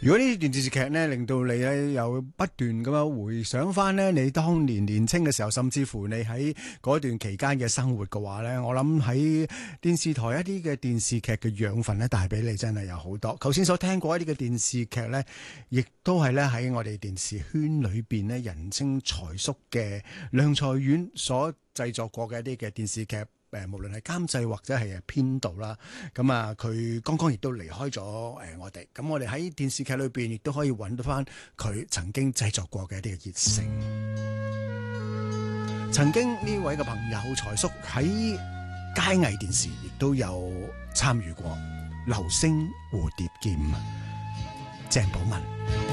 如果呢啲電視劇呢，令到你咧有不斷咁樣回想翻呢你當年年青嘅時候，甚至乎你喺嗰段期間嘅生活嘅話呢，我諗喺電視台一啲嘅電視劇嘅養分呢，帶俾你真係有好多。頭先所聽過一啲嘅電視劇呢，亦都係咧喺我哋電視圈裏邊呢，人稱財叔嘅梁財遠所製作過嘅一啲嘅電視劇。無論係監製或者係編導啦，咁啊佢剛剛亦都離開咗我哋，咁我哋喺電視劇裏邊亦都可以揾到翻佢曾經製作過嘅一啲嘅熱誠。曾經呢位嘅朋友財叔喺佳藝電視亦都有參與過《流星蝴蝶劍》，鄭寶雯。